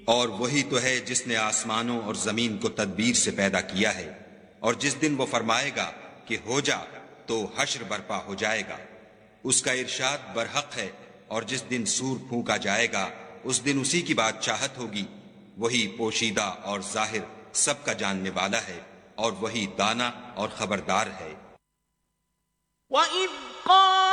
और वही तो है जिसने आसमानों और जमीन को तदबीर से पैदा किया है, और जिस दिन वो फरमाएगा कि हो जा तो हश्र बर्पा हो जाएगा। उसका इरशाद बरहक है, और जिस दिन सूर फूंका जाएगा उस दिन उसी की बात चाहत होगी। वही पोशीदा और जाहिर सबका जानने वाला है, और वही दाना और खबरदार है। वइज़ क़ाल